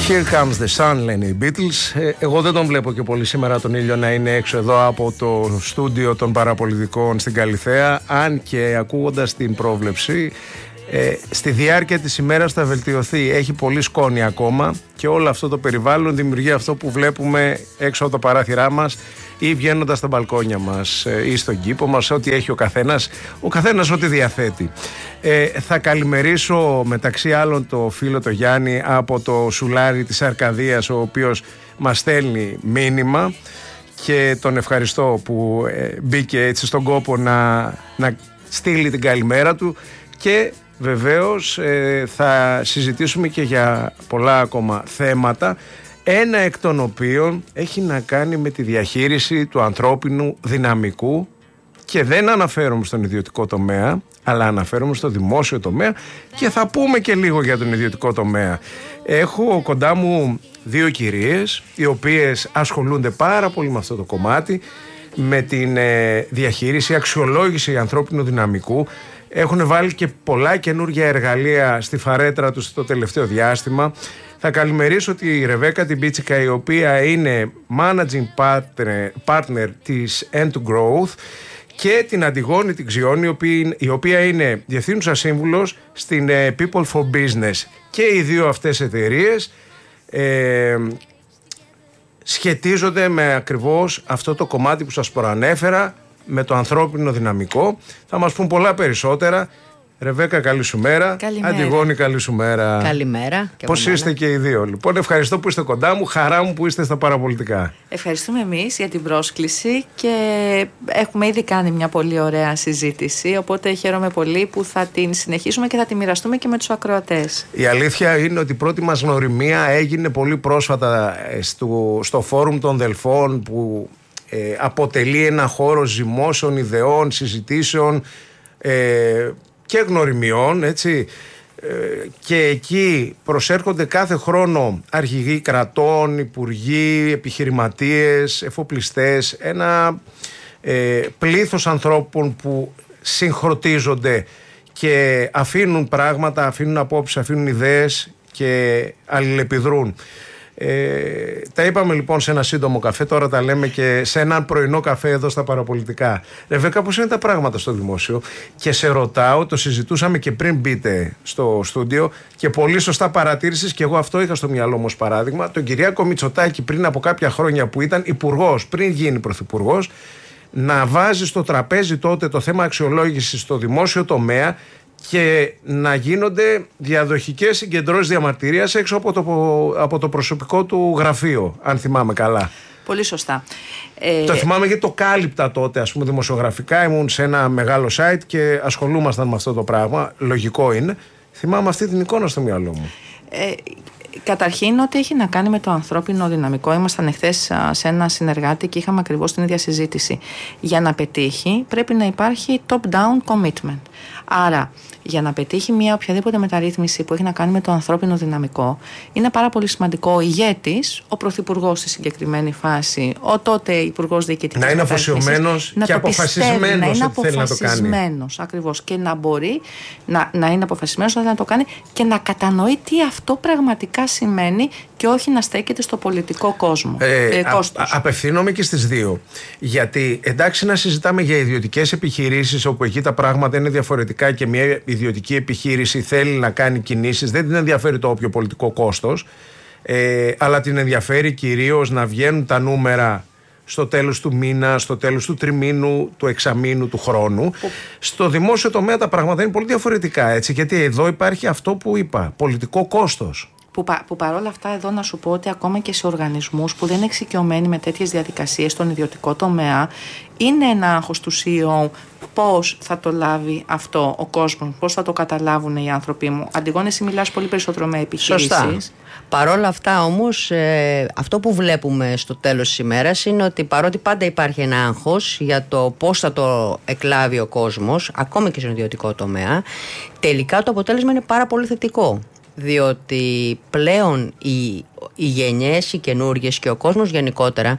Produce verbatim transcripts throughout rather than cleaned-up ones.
Here comes the sun, λένε οι Beatles. Ε, εγώ δεν τον βλέπω και πολύ σήμερα τον ήλιο να είναι έξω εδώ από το στούντιο των παραπολιτικών στην Καλιθέα, αν και ακούγοντας την πρόβλεψη, ε, στη διάρκεια της ημέρας θα βελτιωθεί. Έχει πολύ σκόνη ακόμα και όλο αυτό το περιβάλλον δημιουργεί αυτό που βλέπουμε έξω από τα παράθυρά μας ή βγαίνοντας στα μπαλκόνια μας ή στον κήπο μας, ό,τι έχει ο καθένας, ο καθένας ό,τι διαθέτει. Ε, θα καλημερίσω μεταξύ άλλων το φίλο το Γιάννη από το Σουλάρι της Αρκαδίας, ο οποίος μας στέλνει μήνυμα και τον ευχαριστώ που ε, μπήκε έτσι στον κόπο να, να στείλει την καλημέρα του. Και βεβαίως ε, θα συζητήσουμε και για πολλά ακόμα θέματα, ένα εκ των οποίων έχει να κάνει με τη διαχείριση του ανθρώπινου δυναμικού, και δεν αναφέρομαι στον ιδιωτικό τομέα, αλλά αναφέρομαι στο δημόσιο τομέα, και θα πούμε και λίγο για τον ιδιωτικό τομέα. Έχω κοντά μου δύο κυρίες οι οποίες ασχολούνται πάρα πολύ με αυτό το κομμάτι, με την ε, διαχείριση, αξιολόγηση ανθρώπινου δυναμικού. Έχουν βάλει και πολλά καινούργια εργαλεία στη φαρέτρα τους το τελευταίο διάστημα. Θα καλημερίσω τη Ρεβέκα την Πίτσικα, η οποία είναι Managing Partner, partner της End to Growth, και την Αντιγόνη την Ξιόνη, η οποία είναι διευθύνουσα σύμβουλος στην People for Business. Και οι δύο αυτές εταιρείες ε, σχετίζονται με ακριβώς αυτό το κομμάτι που σας προανέφερα, με το ανθρώπινο δυναμικό. Θα μας πούν πολλά περισσότερα. Ρεβέκα, καλή σου μέρα. Καλημέρα. Αντιγόνη, καλή σου μέρα. Καλημέρα. Πώς είστε και οι δύο? Λοιπόν, ευχαριστώ που είστε κοντά μου. Χαρά μου που είστε στα παραπολιτικά. Ευχαριστούμε εμείς για την πρόσκληση και έχουμε ήδη κάνει μια πολύ ωραία συζήτηση. Οπότε χαίρομαι πολύ που θα την συνεχίσουμε και θα τη μοιραστούμε και με τους ακροατές. Η αλήθεια είναι ότι η πρώτη μας γνωριμία έγινε πολύ πρόσφατα στο, στο Φόρουμ των Δελφών, που ε, αποτελεί ένα χώρο ζυμώσεων, ιδεών, συζητήσεων ε, και γνωριμιών, έτσι, ε, και εκεί προσέρχονται κάθε χρόνο αρχηγοί κρατών, υπουργοί, επιχειρηματίες, εφοπλιστές, ένα ε, πλήθος ανθρώπων που συγχρονίζονται και αφήνουν πράγματα, αφήνουν απόψεις, αφήνουν ιδέες και αλληλεπιδρούν. Ε, τα είπαμε λοιπόν σε ένα σύντομο καφέ, τώρα τα λέμε και σε έναν πρωινό καφέ εδώ στα παραπολιτικά. Ρεβέκα, πώς είναι τα πράγματα στο δημόσιο? Και σε ρωτάω, το συζητούσαμε και πριν μπείτε στο στούντιο και πολύ σωστά παρατήρησες, και εγώ αυτό είχα στο μυαλό μου ως παράδειγμα, τον Κυριάκο Μητσοτάκη πριν από κάποια χρόνια, που ήταν υπουργός, πριν γίνει πρωθυπουργός, να βάζει στο τραπέζι τότε το θέμα αξιολόγησης στο δημόσιο τομέα και να γίνονται διαδοχικές συγκεντρώσεις διαμαρτυρίας έξω από το, από το προσωπικό του γραφείο, αν θυμάμαι καλά. Πολύ σωστά. Ε... Το θυμάμαι γιατί το κάλυπτα τότε, ας πούμε, δημοσιογραφικά. Ήμουν σε ένα μεγάλο site και ασχολούμασταν με αυτό το πράγμα. Λογικό είναι. Θυμάμαι αυτή την εικόνα στο μυαλό μου. Ε... Καταρχήν, ό,τι έχει να κάνει με το ανθρώπινο δυναμικό, ήμασταν εχθές σε ένα συνεργάτη και είχαμε ακριβώς την ίδια συζήτηση. Για να πετύχει, πρέπει να υπάρχει top-down commitment. Άρα, για να πετύχει μια οποιαδήποτε μεταρρύθμιση που έχει να κάνει με το ανθρώπινο δυναμικό, είναι πάρα πολύ σημαντικό ο ηγέτης, ο πρωθυπουργός στη συγκεκριμένη φάση, ο τότε υπουργός διοικητικής να είναι αφοσιωμένος και αποφασισμένος, να είναι αποφασισμένος ακριβώς, και να μπορεί να, να είναι αποφασισμένος να το κάνει και να κατανοεί τι αυτό πραγματικά σημαίνει και όχι να στέκεται στο πολιτικό κόσμο. Ε, ε, α, απευθύνομαι και στις δύο. Γιατί εντάξει, να συζητάμε για ιδιωτικές επιχειρήσεις, όπου εκεί τα πράγματα είναι διαφορετικά και μια ιδιωτική επιχείρηση θέλει να κάνει κινήσεις, δεν την ενδιαφέρει το όποιο πολιτικό κόστος, ε, αλλά την ενδιαφέρει κυρίως να βγαίνουν τα νούμερα στο τέλος του μήνα, στο τέλος του τριμήνου, του εξαμήνου, του χρόνου. Που... Στο δημόσιο τομέα τα πράγματα είναι πολύ διαφορετικά, έτσι, γιατί εδώ υπάρχει αυτό που είπα, πολιτικό κόστος. Που, πα, που παρόλα αυτά, εδώ να σου πω ότι ακόμα και σε οργανισμούς που δεν είναι εξοικειωμένοι με τέτοιες διαδικασίες στον ιδιωτικό τομέα, είναι ένα άγχος του σι ι ο πώς θα το λάβει αυτό ο κόσμος, πώς θα το καταλάβουν οι άνθρωποι μου. Αντιγόνη, εσύ μιλάς πολύ περισσότερο με επιχειρήσεις. Σωστά. Παρόλα αυτά όμως, ε, αυτό που βλέπουμε στο τέλος της ημέρας είναι ότι παρότι πάντα υπάρχει ένα άγχος για το πώς θα το εκλάβει ο κόσμος, ακόμη και στον ιδιωτικό τομέα, τελικά το αποτέλεσμα είναι πάρα πολύ θετικό. Διότι πλέον οι, οι γενιές, οι καινούργιες και ο κόσμος γενικότερα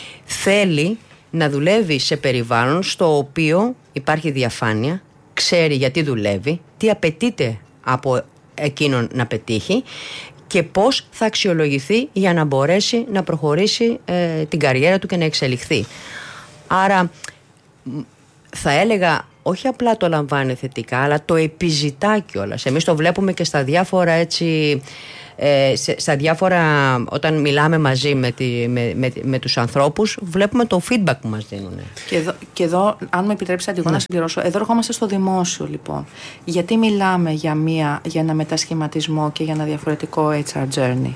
θέλει να δουλεύει σε περιβάλλον στο οποίο υπάρχει διαφάνεια, ξέρει γιατί δουλεύει, τι απαιτείται από εκείνον να πετύχει και πώς θα αξιολογηθεί για να μπορέσει να προχωρήσει ε, την καριέρα του και να εξελιχθεί. Άρα θα έλεγα όχι απλά το λαμβάνει θετικά, αλλά το επιζητά κιόλας. Εμείς το βλέπουμε και στα διάφορα έτσι, ε, σε, στα διάφορα, όταν μιλάμε μαζί με, τη, με, με, με τους ανθρώπους, βλέπουμε το feedback που μας δίνουν. Και εδώ, και εδώ αν μου επιτρέψετε εγώ ναι. να συμπληρώσω, εδώ ερχόμαστε στο δημόσιο λοιπόν. Γιατί μιλάμε για, μια, για ένα μετασχηματισμό και για ένα διαφορετικό έιτς αρ journey?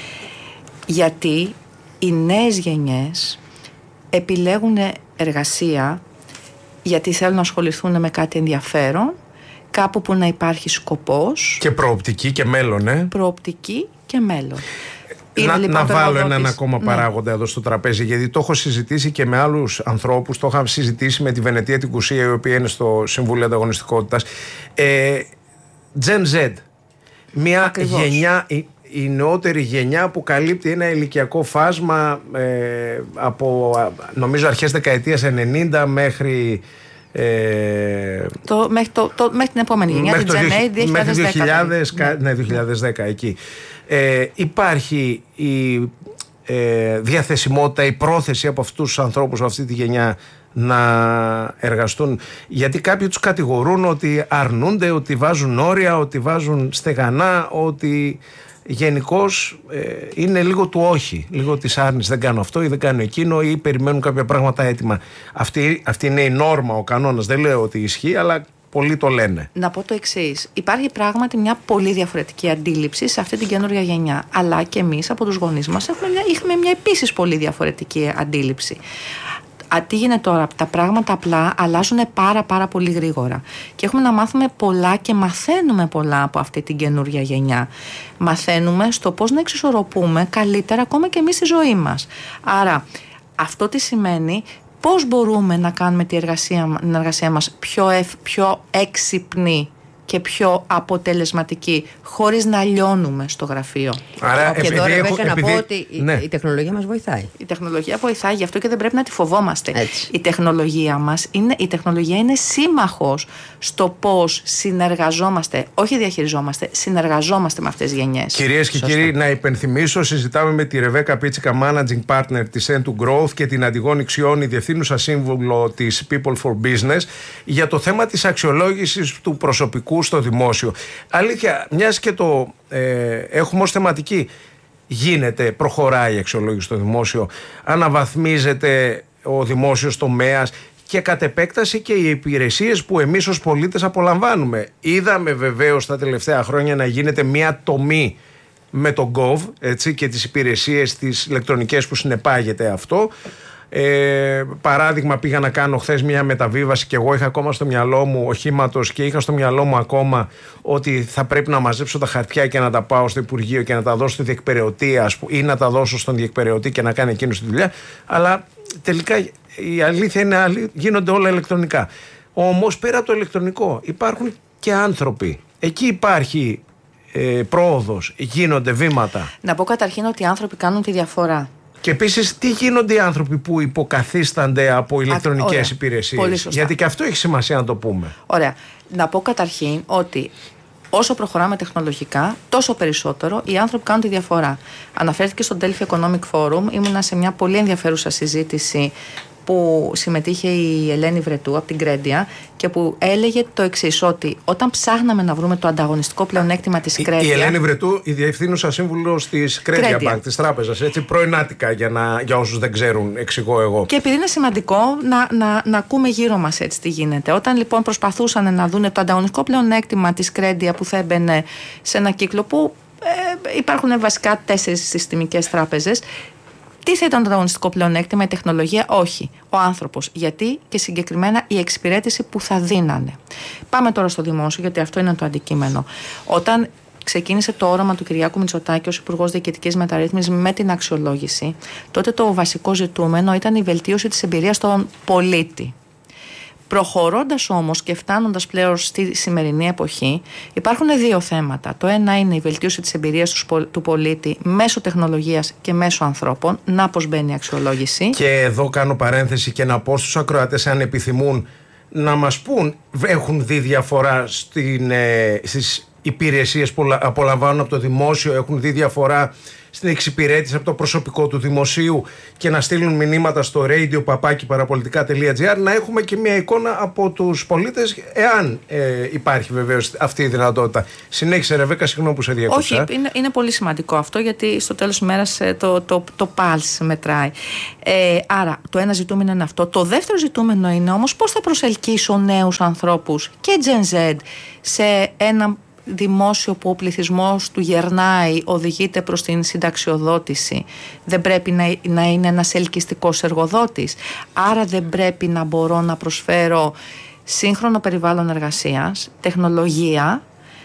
Γιατί οι νέες γενιές επιλέγουν εργασία γιατί θέλουν να ασχοληθούν με κάτι ενδιαφέρον, κάπου που να υπάρχει σκοπός. Και προοπτική και μέλλον, ε. Προοπτική και μέλλον. Να, λοιπόν να βάλω έναν ακόμα ναι. παράγοντα εδώ στο τραπέζι, γιατί το έχω συζητήσει και με άλλους ανθρώπους, το είχα συζητήσει με τη Βενετία την Κουσία, η οποία είναι στο Συμβούλιο Ανταγωνιστικότητας. Ε, Gen Z, μια Ακριβώς. γενιά... η νεότερη γενιά που καλύπτει ένα ηλικιακό φάσμα ε, από νομίζω αρχές δεκαετίας ενενήντα μέχρι, ε, το, μέχρι, το, το, μέχρι την επόμενη γενιά, μέχρι την Gen A, μέχρι δύο χιλιάδες δέκα. Ναι, δύο χιλιάδες δέκα εκεί. Ε, υπάρχει η ε, διαθεσιμότητα, η πρόθεση από αυτούς τους ανθρώπους, από αυτή τη γενιά να εργαστούν, γιατί κάποιοι τους κατηγορούν ότι αρνούνται, ότι βάζουν όρια, ότι βάζουν στεγανά, ότι γενικώς ε, είναι λίγο του όχι, λίγο της άρνησης, δεν κάνω αυτό ή δεν κάνω εκείνο ή περιμένουν κάποια πράγματα έτοιμα. Αυτή, αυτή είναι η νόρμα, ο κανόνας, δεν λέω ότι ισχύει, αλλά πολλοί το λένε. Να πω το εξής, υπάρχει πράγματι μια πολύ διαφορετική αντίληψη σε αυτή την καινούργια γενιά, αλλά και εμείς από τους γονείς μας έχουμε μια, είχαμε μια επίσης πολύ διαφορετική αντίληψη. Α, τι γίνεται τώρα, τα πράγματα απλά αλλάζουν πάρα πάρα πολύ γρήγορα και έχουμε να μάθουμε πολλά και μαθαίνουμε πολλά από αυτή την καινούργια γενιά. Μαθαίνουμε στο πώς να εξισορροπούμε καλύτερα ακόμα και εμείς στη ζωή μας. Άρα αυτό τι σημαίνει? Πώς μπορούμε να κάνουμε την εργασία, την εργασία μας πιο, ευ, πιο έξυπνη και πιο αποτελεσματική, χωρίς να λιώνουμε στο γραφείο. Άρα, και εδώ Ρεβέκα να πω ότι ναι. η, η τεχνολογία μας βοηθάει. Η τεχνολογία βοηθάει, γι' αυτό και δεν πρέπει να τη φοβόμαστε. Έτσι. Η τεχνολογία μας είναι, η τεχνολογία είναι σύμμαχος στο πώς συνεργαζόμαστε, όχι διαχειριζόμαστε, συνεργαζόμαστε με αυτές τις γενιές. Κυρίες και κύριοι, να υπενθυμίσω, συζητάμε με τη Ρεβέκα Πίτσικα, Managing Partner της εν του Growth, και την Αντιγόνη Ξιώνη, Διευθύνουσα Σύμβουλο της People for Business, για το θέμα της αξιολόγησης του προσωπικού στο δημόσιο. Αλήθεια, μιας και το ε, έχουμε ως θεματική, γίνεται, προχωράει η αξιολόγηση στο δημόσιο, αναβαθμίζεται ο δημόσιος τομέας και κατ' επέκταση και οι υπηρεσίες που εμείς ως πολίτες απολαμβάνουμε. Είδαμε βεβαίως τα τελευταία χρόνια να γίνεται μια τομή με το Gov, έτσι, και τις υπηρεσίες τις ηλεκτρονικές που συνεπάγεται αυτό. Ε, παράδειγμα, πήγα να κάνω χθες μια μεταβίβαση και εγώ είχα ακόμα στο μυαλό μου οχήματος και είχα στο μυαλό μου ακόμα ότι θα πρέπει να μαζέψω τα χαρτιά και να τα πάω στο Υπουργείο και να τα δώσω στο διεκπεραιωτή, ας πούμε, ή να τα δώσω στον διεκπεραιωτή και να κάνει εκείνο τη δουλειά. Αλλά τελικά η αλήθεια είναι γίνονται όλα ηλεκτρονικά. Όμως πέρα από το ηλεκτρονικό υπάρχουν και άνθρωποι. Εκεί υπάρχει ε, πρόοδος, γίνονται βήματα. Να πω καταρχήν ότι οι άνθρωποι κάνουν τη διαφορά. Και επίσης, τι γίνονται οι άνθρωποι που υποκαθίστανται από ηλεκτρονικές υπηρεσίες? Γιατί και αυτό έχει σημασία να το πούμε. Ωραία. Να πω καταρχήν ότι όσο προχωράμε τεχνολογικά, τόσο περισσότερο οι άνθρωποι κάνουν τη διαφορά. Αναφέρθηκε στο Delphi Economic Forum, ήμουνα σε μια πολύ ενδιαφέρουσα συζήτηση που συμμετείχε η Ελένη Βρετού από την Κρέντια και που έλεγε το εξής, ότι όταν ψάχναμε να βρούμε το ανταγωνιστικό πλεονέκτημα της Κρέντια. Η Ελένη Βρετού, η διευθύνουσα σύμβουλος της Κρέντια Bank, της τράπεζας, έτσι, πρωινάτικα για, να, για όσους δεν ξέρουν, εξηγώ εγώ. Και επειδή είναι σημαντικό να, να, να ακούμε γύρω μας έτσι τι γίνεται. Όταν λοιπόν προσπαθούσαν να δούνε το ανταγωνιστικό πλεονέκτημα της Κρέντια που θα έμπαινε σε ένα κύκλο που ε, υπάρχουν βασικά τέσσερις συστημικές τράπεζες. Τι θα ήταν το ανταγωνιστικό πλεονέκτημα, η τεχνολογία? Όχι. Ο άνθρωπος. Γιατί? Και συγκεκριμένα η εξυπηρέτηση που θα δίνανε. Πάμε τώρα στο δημόσιο, γιατί αυτό είναι το αντικείμενο. Όταν ξεκίνησε το όραμα του Κυριάκου Μητσοτάκη ως Υπουργός Διοικητικής Μεταρρύθμισης με την αξιολόγηση, τότε το βασικό ζητούμενο ήταν η βελτίωση της εμπειρίας των πολίτη. Προχωρώντας όμως και φτάνοντας πλέον στη σημερινή εποχή, υπάρχουν δύο θέματα. Το ένα είναι η βελτίωση της εμπειρίας του πολίτη μέσω τεχνολογίας και μέσω ανθρώπων. Να πώς μπαίνει η αξιολόγηση. Και εδώ κάνω παρένθεση και να πω στους ακροατές, αν επιθυμούν να μας πούν, έχουν δει διαφορά στην, ε, στις υπηρεσίες που απολαμβάνουν από το δημόσιο έχουν δει διαφορά στην εξυπηρέτηση από το προσωπικό του δημοσίου και να στείλουν μηνύματα στο radio παπάκι παραπολιτικά τελεία τζι άρ, να έχουμε και μια εικόνα από τους πολίτες, εάν ε, υπάρχει βεβαίως αυτή η δυνατότητα. Συνέχισε, Ρεβέκα, συγγνώμη που σε διακόψα. Όχι, είναι, είναι πολύ σημαντικό αυτό, γιατί στο τέλος της ημέρας το, το, το pulse μετράει. Ε, άρα το ένα ζητούμενο είναι αυτό. Το δεύτερο ζητούμενο είναι όμως πώς θα προσελκύσω νέους ανθρώπους και Gen Z σε ένα δημόσιο που ο πληθυσμός του γερνάει, οδηγείται προς την συνταξιοδότηση. Δεν πρέπει να, να είναι ένας ελκυστικός εργοδότης. Άρα δεν πρέπει να μπορώ να προσφέρω σύγχρονο περιβάλλον εργασίας, τεχνολογία,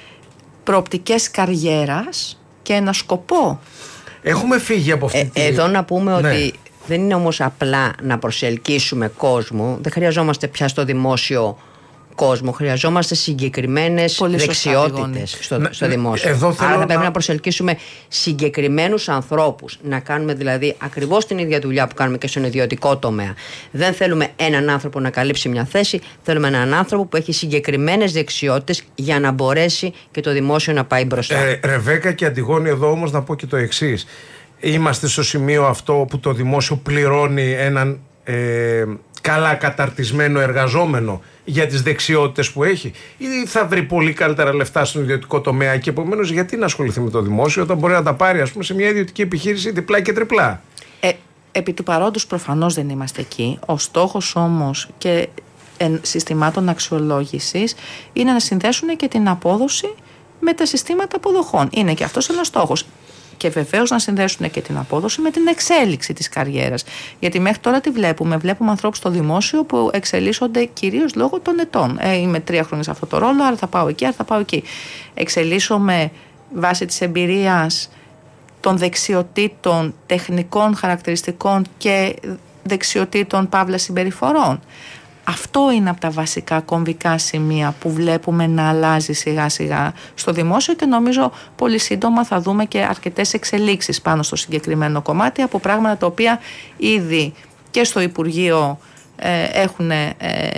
προοπτικές καριέρας και ένα σκοπό. Έχουμε φύγει από αυτή ε, τη... Εδώ να πούμε ναι. ότι δεν είναι όμως απλά να προσελκύσουμε κόσμο. Δεν χρειαζόμαστε πια στο δημόσιο κόσμο. Χρειαζόμαστε συγκεκριμένες δεξιότητες στο, στο δημόσιο. Εδώ Άρα θα να... πρέπει να προσελκύσουμε συγκεκριμένους ανθρώπους. Να κάνουμε δηλαδή ακριβώς την ίδια δουλειά που κάνουμε και στον ιδιωτικό τομέα. Δεν θέλουμε έναν άνθρωπο να καλύψει μια θέση. Θέλουμε έναν άνθρωπο που έχει συγκεκριμένες δεξιότητες για να μπορέσει και το δημόσιο να πάει μπροστά. Ε, Ρεβέκα και Αντιγόνη, εδώ όμως να πω και το εξής. Είμαστε στο σημείο αυτό που το δημόσιο πληρώνει έναν ε, καλά καταρτισμένο εργαζόμενο για τις δεξιότητες που έχει, ή θα βρει πολύ καλύτερα λεφτά στον ιδιωτικό τομέα και επομένως γιατί να ασχοληθεί με το δημόσιο όταν μπορεί να τα πάρει, ας πούμε, σε μια ιδιωτική επιχείρηση διπλά και τριπλά. Ε, επί του παρόντος προφανώς δεν είμαστε εκεί. Ο στόχος όμως και συστημάτων αξιολόγησης είναι να συνδέσουν και την απόδοση με τα συστήματα αποδοχών. Είναι και αυτός ένας στόχος. Και βεβαίως να συνδέσουν και την απόδοση με την εξέλιξη της καριέρας. Γιατί μέχρι τώρα τι βλέπουμε? Βλέπουμε ανθρώπους στο δημόσιο που εξελίσσονται κυρίως λόγω των ετών. Ε, είμαι τρία χρόνια σε αυτό το ρόλο, άρα θα πάω εκεί, άρα θα πάω εκεί. Εξελίσσομαι βάσει της εμπειρίας, των δεξιοτήτων, τεχνικών χαρακτηριστικών και δεξιοτήτων παύλα συμπεριφορών. Αυτό είναι από τα βασικά κομβικά σημεία που βλέπουμε να αλλάζει σιγά σιγά στο δημόσιο και νομίζω πολύ σύντομα θα δούμε και αρκετές εξελίξεις πάνω στο συγκεκριμένο κομμάτι από πράγματα τα οποία ήδη και στο Υπουργείο ε, έχουν ε,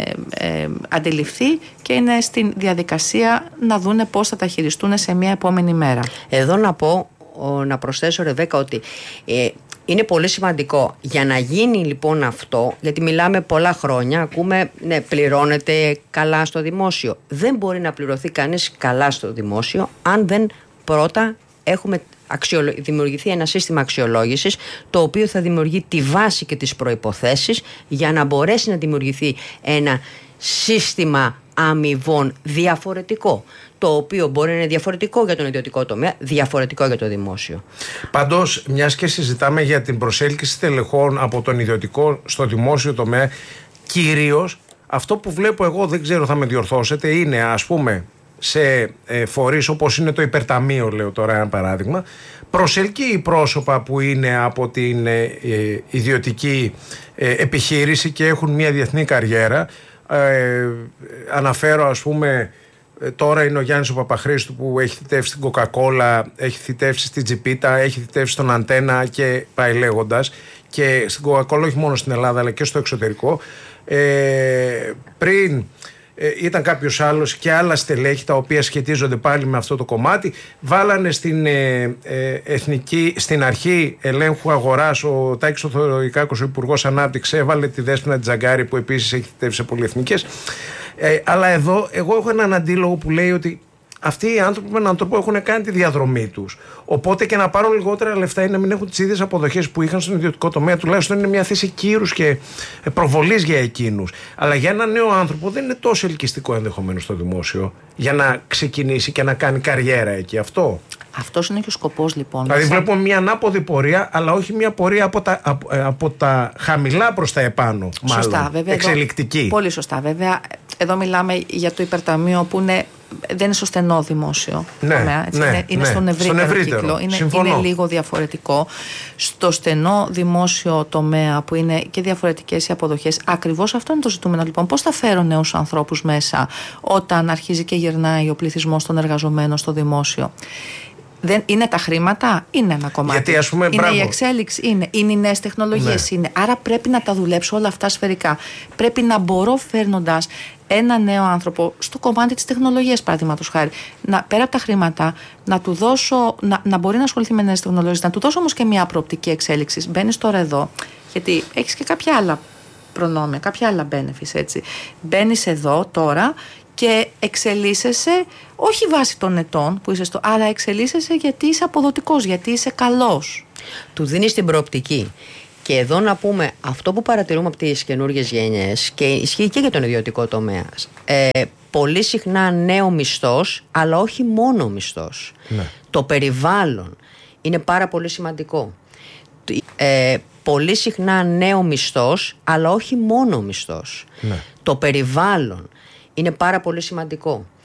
ε, αντιληφθεί και είναι στην διαδικασία να δούνε πώς θα τα χειριστούν σε μια επόμενη μέρα. Εδώ να πω, να προσθέσω, Ρεβέκα, ότι ε, είναι πολύ σημαντικό για να γίνει λοιπόν αυτό, γιατί μιλάμε πολλά χρόνια, ακούμε ναι, πληρώνεται καλά στο δημόσιο. Δεν μπορεί να πληρωθεί κανείς καλά στο δημόσιο αν δεν πρώτα έχουμε αξιολο... δημιουργηθεί ένα σύστημα αξιολόγησης το οποίο θα δημιουργεί τη βάση και τις προϋποθέσεις για να μπορέσει να δημιουργηθεί ένα σύστημα αμοιβών διαφορετικό, το οποίο μπορεί να είναι διαφορετικό για τον ιδιωτικό τομέα, διαφορετικό για το δημόσιο. Πάντως, μιας και συζητάμε για την προσέλκυση τελεχών από τον ιδιωτικό στο δημόσιο τομέα, κυρίως αυτό που βλέπω εγώ, δεν ξέρω, θα με διορθώσετε, είναι ας πούμε σε ε, φορείς όπως είναι το υπερταμείο, λέω τώρα ένα παράδειγμα, προσελκύει πρόσωπα που είναι από την ε, ε, ιδιωτική ε, επιχείρηση και έχουν μια διεθνή καριέρα. Ε, αναφέρω ας πούμε τώρα είναι ο Γιάννης ο Παπαχρήστου που έχει θητεύσει στην Coca-Cola, έχει θητεύσει στην Τζιπίτα, έχει θητεύσει στον Αντένα και πάει λέγοντας, και στην Coca-Cola όχι μόνο στην Ελλάδα αλλά και στο εξωτερικό. ε, πριν ε, ήταν κάποιος άλλος και άλλα στελέχη τα οποία σχετίζονται πάλι με αυτό το κομμάτι, βάλανε στην, ε, ε, εθνική, στην αρχή ελέγχου αγοράς ο Τάκης ο Θεοδωρικάκος, ο Υπουργός Ανάπτυξης, έβαλε τη Δέσποινα Τζαγκάρη που επίσης έχει θητεύσει σε πολυεθνικές. Ε, αλλά εδώ εγώ έχω έναν αντίλογο που λέει ότι αυτοί οι άνθρωποι με έναν τρόπο έχουν κάνει τη διαδρομή τους. Οπότε και να πάρουν λιγότερα λεφτά ή να μην έχουν τις ίδιες αποδοχές που είχαν στον ιδιωτικό τομέα, τουλάχιστον είναι μια θέση κύρους και προβολής για εκείνους. Αλλά για έναν νέο άνθρωπο δεν είναι τόσο ελκυστικό ενδεχομένως στο δημόσιο για να ξεκινήσει και να κάνει καριέρα εκεί. Αυτό. Αυτός είναι και ο σκοπός λοιπόν. Δηλαδή βλέπουμε μια ανάποδη πορεία, αλλά όχι μια πορεία από τα, από, από τα χαμηλά προς τα επάνω. Μάλλον. Σωστά, βέβαια. Εξελικτική. Εδώ, πολύ σωστά. Βέβαια, εδώ μιλάμε για το υπερταμείο που είναι, δεν είναι στο στενό δημόσιο ναι, τομέα. Έτσι, ναι, είναι είναι ναι, στον ευρύτερο, στον ευρύτερο κύκλο. Είναι, είναι λίγο διαφορετικό. Στο στενό δημόσιο τομέα που είναι και διαφορετικές οι αποδοχές, ακριβώς αυτό είναι το ζητούμενο. Λοιπόν, πώς θα φέρω νέους ανθρώπους μέσα όταν αρχίζει και γυρνάει ο πληθυσμός των εργαζομένων στο δημόσιο. Δεν είναι τα χρήματα, είναι ένα κομμάτι. Γιατί, ας πούμε, είναι μπράβο. η εξέλιξη, είναι, είναι οι νέες τεχνολογίες, ναι. είναι. Άρα πρέπει να τα δουλέψω όλα αυτά σφαιρικά. Πρέπει να μπορώ, φέρνοντας ένα νέο άνθρωπο στο κομμάτι της τεχνολογίας, παραδείγματος χάρη, να, πέρα από τα χρήματα, να του δώσω, να, να μπορεί να ασχοληθεί με νέες τεχνολογίες, να του δώσω όμως και μια προοπτική εξέλιξη. Μπαίνεις τώρα εδώ, γιατί έχεις και κάποια άλλα προνόμια, κάποια άλλα benefits, έτσι. Μπαίνεις εδώ τώρα και εξελίσσεσαι όχι βάσει των ετών που είσαι στο, αλλά εξελίσσεσαι γιατί είσαι αποδοτικός, γιατί είσαι καλός. Του δίνεις την προοπτική. Και εδώ να πούμε αυτό που παρατηρούμε από τις καινούργιες γενιές και ισχύει και για τον ιδιωτικό τομέα. Ε, πολύ συχνά νέο μισθός, αλλά όχι μόνο μισθός. Ναι. Το περιβάλλον είναι πάρα πολύ σημαντικό. Ε, πολύ συχνά νέο μισθός, αλλά όχι μόνο μισθός. Ναι. Το περιβάλλον είναι πάρα πολύ σημαντικό.